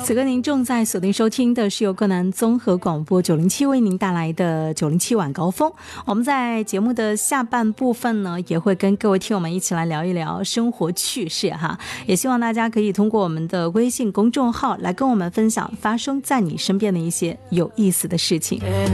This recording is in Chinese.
此刻您正在锁定收听的是由柯南综合广播907为您带来的907晚高峰。我们在节目的下半部分呢，也会跟各位听友们一起来聊一聊生活趣事哈，也希望大家可以通过我们的微信公众号来跟我们分享发生在你身边的一些有意思的事情。